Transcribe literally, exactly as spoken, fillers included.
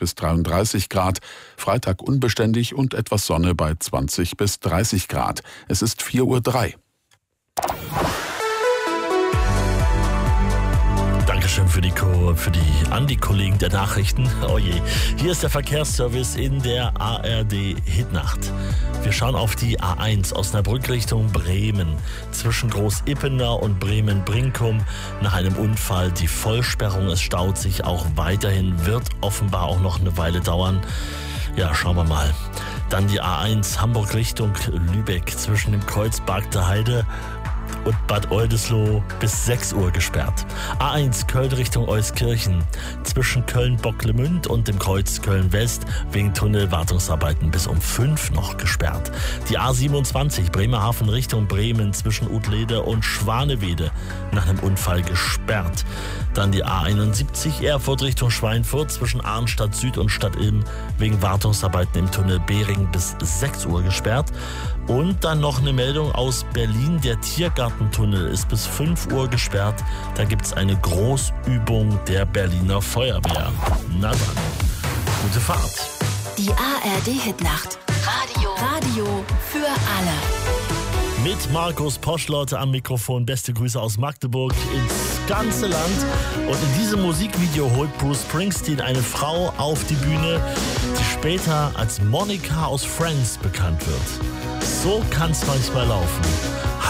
bis dreiunddreißig Grad. Freitag unbeständig und etwas Sonne bei zwanzig bis dreißig Grad. Es ist vier Uhr drei. Dankeschön für die, Ko- für die an die Kollegen der Nachrichten. Oh je. Hier ist der Verkehrsservice in der A R D Hitnacht. Wir schauen auf die A eins Osnabrück Richtung Bremen. Zwischen Groß-Ippener und Bremen-Brinkum nach einem Unfall die Vollsperrung. Es staut sich auch weiterhin, wird offenbar auch noch eine Weile dauern. Ja, schauen wir mal. Dann die A eins Hamburg Richtung Lübeck zwischen dem Kreuz Bargter Heide und Bad Oldesloe bis sechs Uhr gesperrt. A eins Köln Richtung Euskirchen zwischen Köln-Bocklemünd und dem Kreuz Köln-West wegen Tunnelwartungsarbeiten bis um fünf noch gesperrt. Die A siebenundzwanzig Bremerhaven Richtung Bremen zwischen Utlede und Schwanewede nach einem Unfall gesperrt. Dann die A einundsiebzig Erfurt Richtung Schweinfurt zwischen Arnstadt Süd und Stadt Ilm wegen Wartungsarbeiten im Tunnel Behring bis sechs Uhr gesperrt. Und dann noch eine Meldung aus Berlin. Der Tiergartentunnel ist bis fünf Uhr gesperrt. Da gibt es eine Großübung der Berliner Feuerwehr. Na dann, gute Fahrt. Die A R D Hitnacht. Radio. Radio für alle. Mit Markus Poschlotte am Mikrofon. Beste Grüße aus Magdeburg ins ganze Land. Und in diesem Musikvideo holt Bruce Springsteen eine Frau auf die Bühne, die später als Monica aus Friends bekannt wird. So kann's manchmal laufen.